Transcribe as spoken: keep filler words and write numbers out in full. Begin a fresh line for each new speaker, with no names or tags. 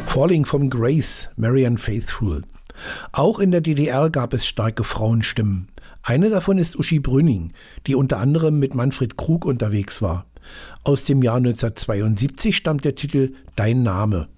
Falling from Grace, Marianne Faithfull. Auch in der D D R gab es starke Frauenstimmen. Eine davon ist Uschi Brünning, die unter anderem mit Manfred Krug unterwegs war. Aus dem Jahr neunzehnhundertzweiundsiebzig stammt der Titel Dein Name.